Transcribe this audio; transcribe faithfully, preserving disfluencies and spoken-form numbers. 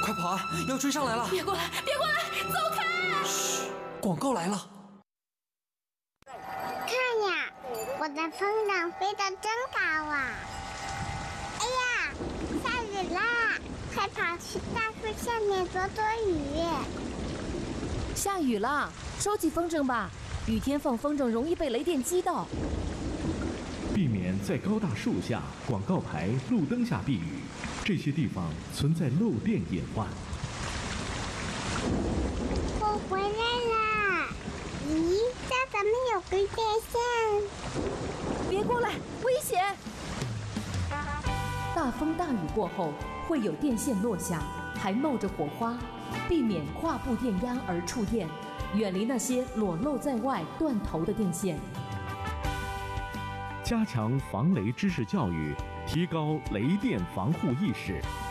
快跑啊！要追上来了！ 别过来，别过来，走开！ 嘘，广告来了。 看呀，我的风筝飞得真高啊！哎呀，下雨啦！快跑去大树下面躲躲雨。 下雨了，收起风筝吧。雨天放风筝容易被雷电击到。 避免在高大树下、广告牌、路灯下避雨，这些地方存在漏电隐患。 我回来啦！咦，这怎么有根电线？ 别过来，危险！大风大雨过后，会有电线落下，还冒着火花，避免跨步电压而触电，远离那些裸露在外、断头的电线。 加强防雷知识教育，提高雷电防护意识。